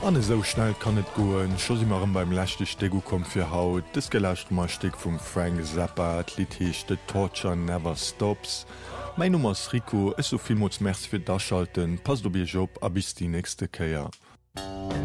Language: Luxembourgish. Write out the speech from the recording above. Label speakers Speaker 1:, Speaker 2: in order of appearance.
Speaker 1: Anne so schnell kann net goen, Schos immer beim lächte Stego kom fir Haut, Dis gelächt mar Steg vum Frank Zappa, Lithechte Torture never stops. Mein Nummers Rico es so viel Mods Merz fir daschalten, pass du Bi Job a bis die nächste Käier.